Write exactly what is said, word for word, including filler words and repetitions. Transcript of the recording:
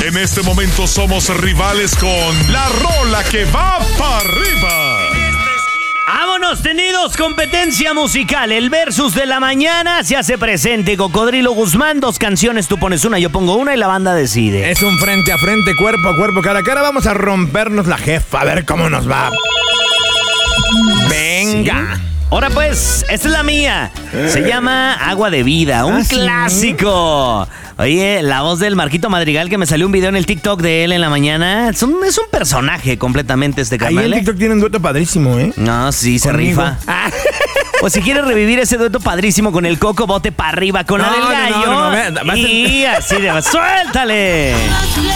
En este momento somos rivales con la rola que va para arriba. ¡Vámonos, tenidos! Competencia musical. El versus de la mañana se hace presente. Cocodrilo Guzmán, dos canciones, tú pones una, yo pongo una y la banda decide. Es un frente a frente, cuerpo a cuerpo, cara a cara. Vamos a rompernos la jefa, a ver cómo nos va. Venga. ¿Sí? Ahora pues, esta es la mía. Se llama Agua de Vida, un ¿Ah, sí? clásico. Oye, la voz del Marquito Madrigal, que me salió un video en el TikTok de él en la mañana. Es un, es un personaje completamente este Ahí canal. en ¿eh? TikTok tiene un dueto padrísimo, ¿eh? No, sí, se Conmigo. rifa. O si quieres revivir ese dueto padrísimo con el Coco, bote para arriba con No, la del no, gallo. no, no, no, no, y así de... ¡Suéltale!